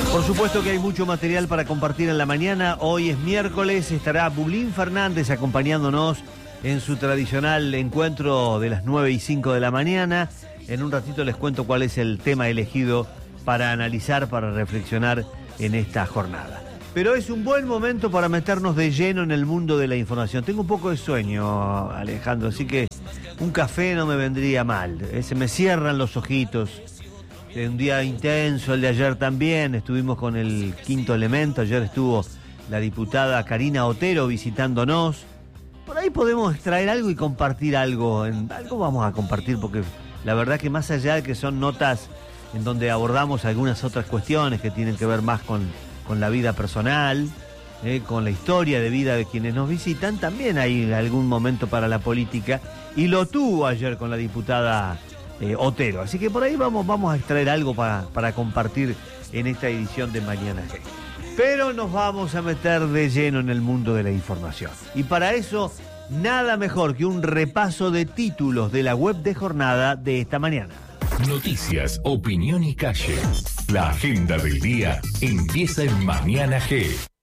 Por supuesto que hay mucho material para compartir en la mañana. Hoy es miércoles, estará Bulín Fernández acompañándonos en su tradicional encuentro de las 9:05 de la mañana. En un ratito les cuento cuál es el tema elegido para analizar, para reflexionar en esta jornada. Pero es un buen momento para meternos de lleno en el mundo de la información. Tengo un poco de sueño, Alejandro, así que un café no me vendría mal. Se me cierran los ojitos. Un día intenso, el de ayer también. Estuvimos con el Quinto Elemento. Ayer estuvo la diputada Karina Otero visitándonos. Por ahí podemos extraer algo y compartir algo. Algo vamos a compartir porque la verdad que más allá de que son notas en donde abordamos algunas otras cuestiones que tienen que ver más con la vida personal, con la historia de vida de quienes nos visitan, también hay algún momento para la política, y lo tuvo ayer con la diputada Otero. Así que por ahí vamos a extraer algo para compartir en esta edición de Mañana G. Pero nos vamos a meter de lleno en el mundo de la información. Y para eso, nada mejor que un repaso de títulos de la web de jornada de esta mañana. Noticias, opinión y calle. La agenda del día empieza en Mañana G.